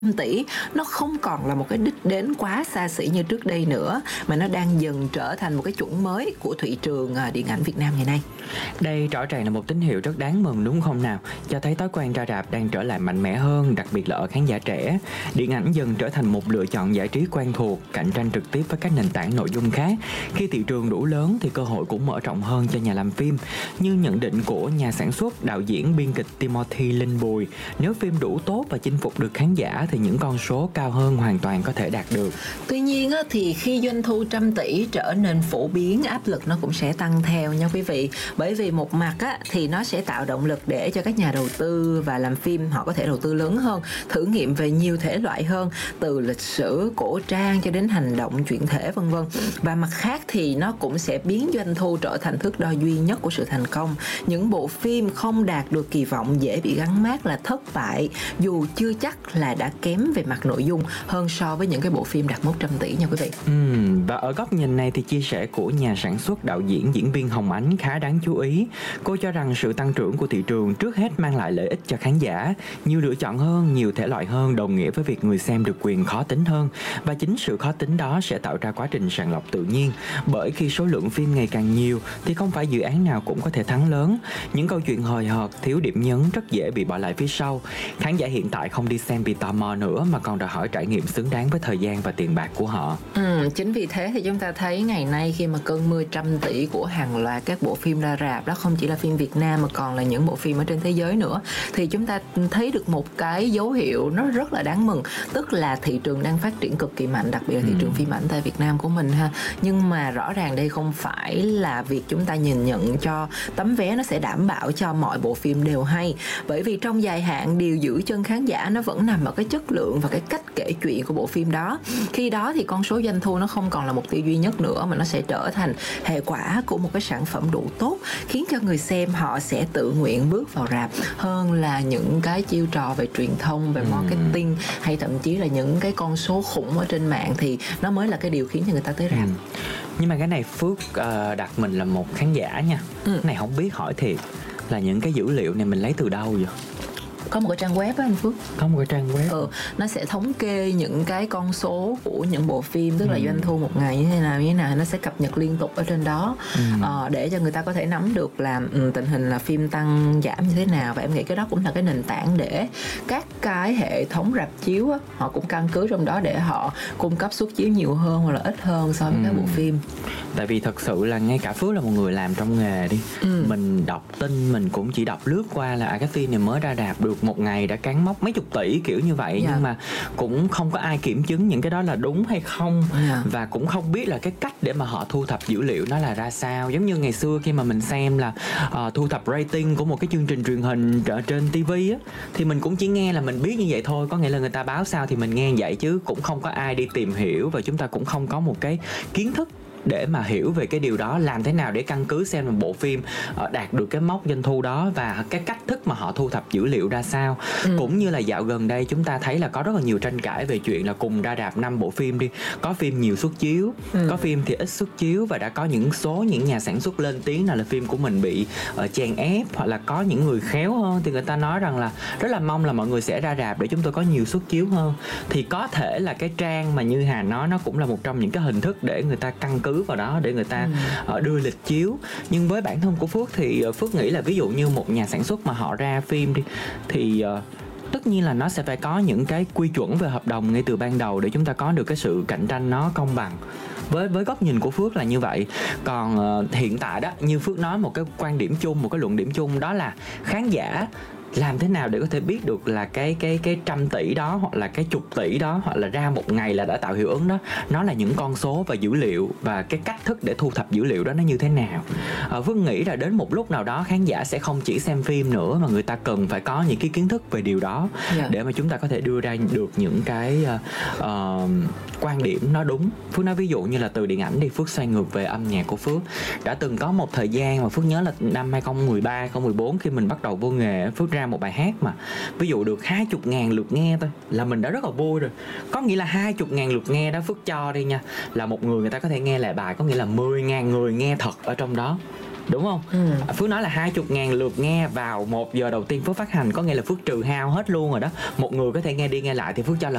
tỷ nó không còn là một cái đích đến quá xa xỉ như trước đây nữa, mà nó đang dần trở thành một cái chuẩn mới của thị trường điện ảnh Việt Nam ngày nay. Đây rõ ràng là một tín hiệu rất đáng mừng đúng không nào? Cho thấy thói quen ra rạp đang trở lại mạnh mẽ hơn, đặc biệt là ở khán giả trẻ. Điện ảnh dần trở thành một lựa chọn giải trí quen thuộc, cạnh tranh trực tiếp với các nền tảng nội dung khác. Khi thị trường đủ lớn thì cơ hội cũng mở rộng hơn cho nhà làm phim. Như nhận định của nhà sản xuất, đạo diễn, biên kịch Timothy Linh Bùi, nếu phim đủ tốt và chinh phục được khán giả thì những con số cao hơn hoàn toàn có thể đạt được. Tuy nhiên thì khi doanh thu trăm tỷ trở nên phổ biến, áp lực nó cũng sẽ tăng theo nha quý vị. Bởi vì một mặt thì nó sẽ tạo động lực để cho các nhà đầu tư và làm phim họ có thể đầu tư lớn hơn, thử nghiệm về nhiều thể loại hơn, từ lịch sử, cổ trang cho đến hành động, chuyển thể vân vân. Và mặt khác thì nó cũng sẽ biến doanh thu trở thành thước đo duy nhất của sự thành công. Những bộ phim không đạt được kỳ vọng dễ bị gắn mác là thất bại, dù chưa chắc là đã kém về mặt nội dung hơn so với những cái bộ phim đạt mốc trăm tỷ nha quý vị. Và ở góc nhìn này thì chia sẻ của nhà sản xuất, đạo diễn, diễn viên Hồng Ánh khá đáng chú ý. Cô cho rằng sự tăng trưởng của thị trường trước hết mang lại lợi ích cho khán giả. Nhiều lựa chọn hơn, nhiều thể loại hơn đồng nghĩa với việc người xem được quyền khó tính hơn. Và chính sự khó tính đó sẽ tạo ra quá trình sàng lọc tự nhiên. Bởi khi số lượng phim ngày càng nhiều thì không phải dự án nào cũng có thể thắng lớn. Những câu chuyện hời hợt, thiếu điểm nhấn rất dễ bị bỏ lại phía sau. Khán giả hiện tại không đi xem vì tò mò nữa mà còn đòi hỏi trải nghiệm xứng đáng với thời gian và tiền bạc của họ. Chính vì thế thì chúng ta thấy ngày nay khi mà cơn mưa trăm tỷ của hàng loạt các bộ phim ra rạp đó, không chỉ là phim Việt Nam mà còn là những bộ phim ở trên thế giới nữa, thì chúng ta thấy được một cái dấu hiệu nó rất là đáng mừng, tức là thị trường đang phát triển cực kỳ mạnh, đặc biệt là thị trường phim ảnh tại Việt Nam của mình ha. Nhưng mà rõ ràng đây không phải là việc chúng ta nhìn nhận cho tấm vé nó sẽ đảm bảo cho mọi bộ phim đều hay, bởi vì trong dài hạn điều giữ chân khán giả nó vẫn nằm ở cái chất lượng và cái cách kể chuyện của bộ phim đó. Khi đó thì con số doanh thu nó không còn là mục tiêu duy nhất nữa, mà nó sẽ trở thành hệ quả của một cái sản phẩm đủ tốt, khiến cho người xem họ sẽ tự nguyện bước vào rạp hơn là những cái chiêu trò về truyền thông, về marketing hay thậm chí là những cái con số khủng ở trên mạng, thì nó mới là cái điều khiến cho người ta tới rạp. Nhưng mà cái này Phước đặt mình là một khán giả nha. Cái này không biết hỏi thiệt là những cái dữ liệu này mình lấy từ đâu vậy? Có một cái trang web á anh Phước. Có một cái trang web. Nó sẽ thống kê những cái con số của những bộ phim, tức là doanh thu một ngày như thế nào, nó sẽ cập nhật liên tục ở trên đó, để cho người ta có thể nắm được là tình hình là phim tăng giảm như thế nào. Và em nghĩ cái đó cũng là cái nền tảng để các cái hệ thống rạp chiếu á, họ cũng căn cứ trong đó để họ cung cấp suất chiếu nhiều hơn hoặc là ít hơn so với các bộ phim. Tại vì thật sự là ngay cả Phước là một người làm trong nghề đi, mình đọc tin mình cũng chỉ đọc lướt qua là cái phim này mới ra rạp được một ngày đã cán mốc mấy chục tỷ kiểu như vậy, nhưng mà cũng không có ai kiểm chứng những cái đó là đúng hay không, và cũng không biết là cái cách để mà họ thu thập dữ liệu nó là ra sao. Giống như ngày xưa khi mà mình xem là thu thập rating của một cái chương trình truyền hình ở trên TV á, thì mình cũng chỉ nghe là mình biết như vậy thôi, có nghĩa là người ta báo sao thì mình nghe vậy, chứ cũng không có ai đi tìm hiểu, và chúng ta cũng không có một cái kiến thức để mà hiểu về cái điều đó, làm thế nào để căn cứ xem là bộ phim đạt được cái mốc doanh thu đó và cái cách thức mà họ thu thập dữ liệu ra sao. Cũng như là dạo gần đây chúng ta thấy là có rất là nhiều tranh cãi về chuyện là cùng ra rạp 5 bộ phim đi, có phim nhiều suất chiếu, có phim thì ít suất chiếu, và đã có những nhà sản xuất lên tiếng là phim của mình bị chèn ép, hoặc là có những người khéo hơn thì người ta nói rằng là rất là mong là mọi người sẽ ra rạp để chúng tôi có nhiều suất chiếu hơn. Thì có thể là cái trang mà như Hà nói nó cũng là một trong những cái hình thức để người ta căn cứ vào đó để người ta đưa lịch chiếu. Nhưng với bản thân của Phước thì Phước nghĩ là ví dụ như một nhà sản xuất mà họ ra phim đi thì tất nhiên là nó sẽ phải có những cái quy chuẩn về hợp đồng ngay từ ban đầu để chúng ta có được cái sự cạnh tranh nó công bằng. Với góc nhìn của Phước là như vậy. Còn hiện tại đó, như Phước nói, một cái quan điểm chung, một cái luận điểm chung đó là khán giả làm thế nào để có thể biết được là cái trăm tỷ đó, hoặc là cái chục tỷ đó, hoặc là ra một ngày là đã tạo hiệu ứng đó, nó là những con số và dữ liệu, và cái cách thức để thu thập dữ liệu đó nó như thế nào. Phước nghĩ là đến một lúc nào đó khán giả sẽ không chỉ xem phim nữa, mà người ta cần phải có những cái kiến thức về điều đó để mà chúng ta có thể đưa ra được những cái quan điểm nó đúng. Phước nói ví dụ như là từ điện ảnh thì Phước xoay ngược về âm nhạc của Phước. Đã từng có một thời gian mà Phước nhớ là năm 2013, 2014 khi mình bắt đầu vô nghề, Phước ra một bài hát mà ví dụ được 20.000 lượt nghe thôi là mình đã rất là vui rồi. Có nghĩa là 20.000 lượt nghe đó, Phước cho đi nha, là một người ta có thể nghe lại bài, có nghĩa là 10.000 người nghe thật ở trong đó. đúng không? Phước nói là 20.000 lượt nghe vào 1 giờ đầu tiên Phước phát hành, có nghĩa là Phước trừ hao hết luôn rồi đó. Một người có thể nghe đi nghe lại thì Phước cho là